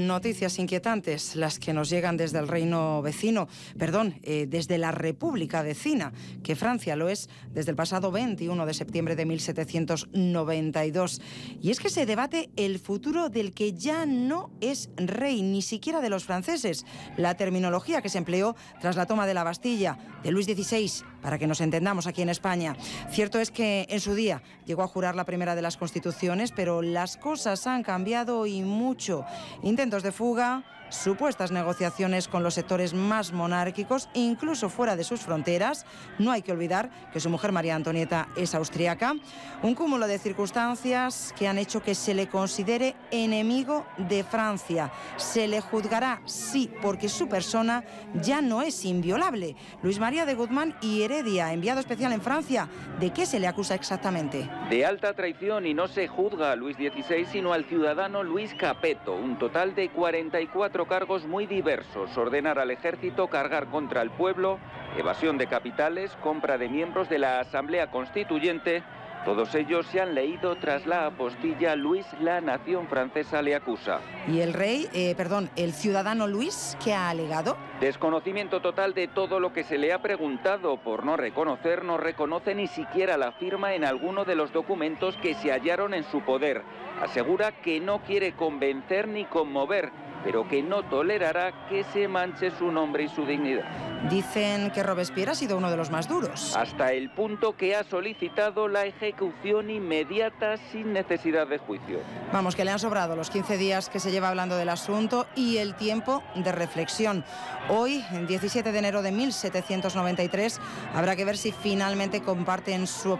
Noticias inquietantes, las que nos llegan desde el reino vecino, desde la República vecina, que Francia lo es desde el pasado 21 de septiembre de 1792. Y es que se debate el futuro del que ya no es rey, ni siquiera de los franceses. La terminología que se empleó tras la toma de la Bastilla, de Luis XVI, para que nos entendamos aquí en España. Cierto es que en su día llegó a jurar la primera de las constituciones, pero las cosas han cambiado y mucho. Intentos de fuga, supuestas negociaciones con los sectores más monárquicos, incluso fuera de sus fronteras. No hay que olvidar que su mujer María Antonieta es austriaca. Un cúmulo de circunstancias que han hecho que se le considere enemigo de Francia. Se le juzgará, sí, porque su persona ya no es inviolable. Luis María de Guzmán y Heredia, enviado especial en Francia, ¿de qué se le acusa exactamente? De alta traición, y no se juzga a Luis XVI, sino al ciudadano Luis Capetto. Un total de 44 cargos muy diversos: ordenar al ejército cargar contra el pueblo, evasión de capitales, compra de miembros de la Asamblea Constituyente. Todos ellos se han leído tras la apostilla Luis, la nación francesa le acusa. ¿Y el ciudadano Luis, qué ha alegado? Desconocimiento total de todo lo que se le ha preguntado. Por no reconocer, no reconoce ni siquiera la firma en alguno de los documentos que se hallaron en su poder. Asegura que no quiere convencer ni conmover, pero que no tolerará que se manche su nombre y su dignidad. Dicen que Robespierre ha sido uno de los más duros. Hasta el punto que ha solicitado la ejecución inmediata sin necesidad de juicio. Vamos, que le han sobrado los 15 días que se lleva hablando del asunto y el tiempo de reflexión. Hoy, 17 de enero de 1793, habrá que ver si finalmente comparten su